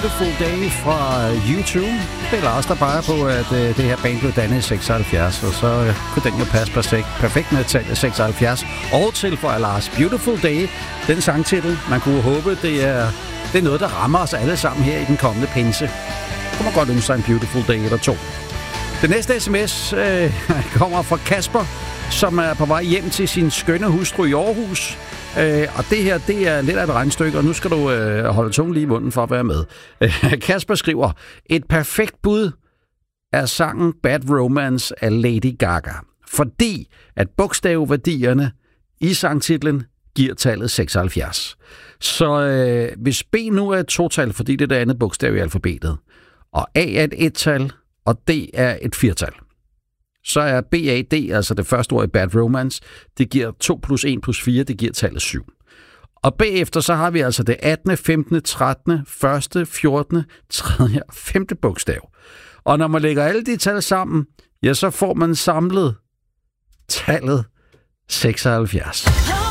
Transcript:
Beautiful Day fra YouTube. Det er Lars, der bare på, at det her band blev dannet i 76, og så kunne den jo passe perfekt med tallet 76. Og tilføjer Lars Beautiful Day, den sangtitel. Man kunne håbe, det er noget, der rammer os alle sammen her i den kommende pinse. Kunne man godt ønske sig en Beautiful Day eller to. Den næste sms kommer fra Kasper, som er på vej hjem til sin skønne hustru i Aarhus. Og det her, det er lidt af et regnstykke, og nu skal du holde tungen lige i munden for at være med. Kasper skriver, et perfekt bud er sangen Bad Romance af Lady Gaga. Fordi at bogstavværdierne i sangtitlen giver tallet 76. Så hvis B nu er et total, fordi det er det andet bogstav i alfabetet, og A er et ettal, og D er et firtal, så er BAD, altså det første ord i Bad Romance, det giver 2 plus 1 plus 4, det giver tallet 7. Og bagefter så har vi altså det 18., 15., 13., 1., 14., 3. og 5. bogstav. Og når man lægger alle de tal sammen, ja, så får man samlet tallet 76.